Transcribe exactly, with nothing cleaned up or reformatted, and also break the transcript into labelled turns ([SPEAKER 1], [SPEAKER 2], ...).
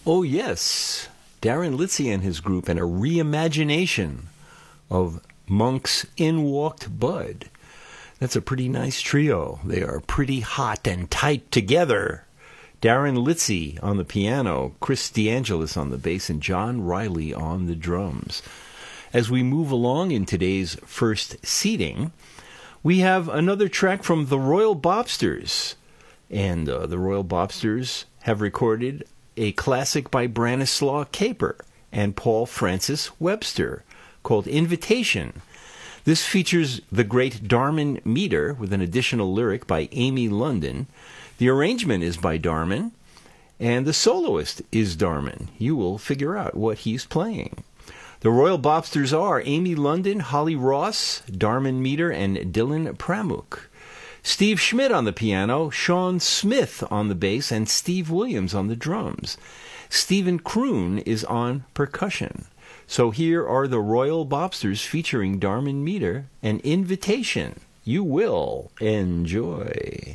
[SPEAKER 1] Oh, yes. Darren Litzy and his group and a reimagination of Monk's In Walked Bud. That's a pretty nice trio. They are pretty hot and tight together. Darren Litzy on the piano, Chris DeAngelis on the bass, and John Riley on the drums. As we move along in today's first seating, we have another track from the Royal Bobsters. And uh, the Royal Bobsters have recorded a classic by Branislaw Caper and Paul Francis Webster called Invitation. This features the great Darman Meter with an additional lyric by Amy London. The arrangement is by Darman, and the soloist is Darman. You will figure out what he's playing. The Royal Bobsters are Amy London, Holly Ross, Darman Meter, and Dylan Pramuk. Steve Schmidt on the piano, Sean Smith on the bass, and Steve Williams on the drums. Stephen Kroon is on percussion. So here are the Royal Bobsters featuring Darman Meter, an Invitation. You will enjoy.